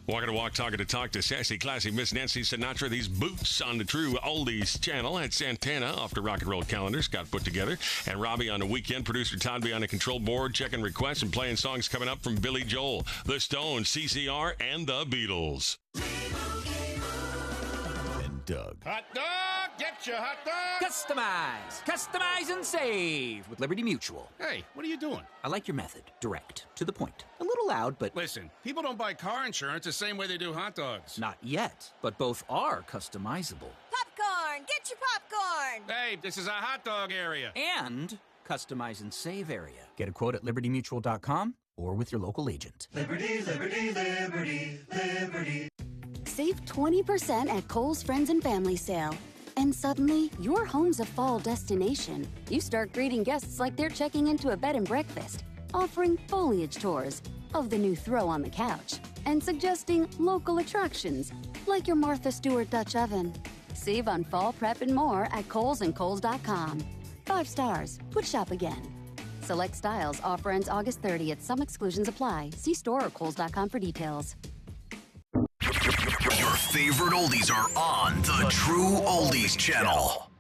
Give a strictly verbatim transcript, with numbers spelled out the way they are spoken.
Walking to walk, talking to talk to sassy, classy Miss Nancy Sinatra. These boots on the True Oldies channel. Had Santana off the rock and roll calendar. Scott put together. And Robbie on the weekend. Producer Todd be on the control board, checking requests and playing songs coming up from Billy Joel, The Stones, C C R, and the Beatles. And Doug. Hot dog! Get your hot dog! Customize! Customize and save with Liberty Mutual. Hey, what are you doing? I like your method. Direct. To the point. A little loud, but... Listen, people don't buy car insurance the same way they do hot dogs. Not yet, but both are customizable. Popcorn! Get your popcorn! Hey, this is a hot dog area. And customize and save area. Get a quote at liberty mutual dot com or with your local agent. Liberty, liberty, liberty, liberty. Save twenty percent at Kohl's Friends and Family Sale. And suddenly, your home's a fall destination. You start greeting guests like they're checking into a bed and breakfast, offering foliage tours of the new throw on the couch, and suggesting local attractions like your Martha Stewart Dutch oven. Save on fall prep and more at Kohl's and Kohl's dot com. Five stars. Would shop again. Select styles. Offer ends August thirtieth. Some exclusions apply. See store or Kohl's dot com for details. Your favorite oldies are on the True Oldies channel.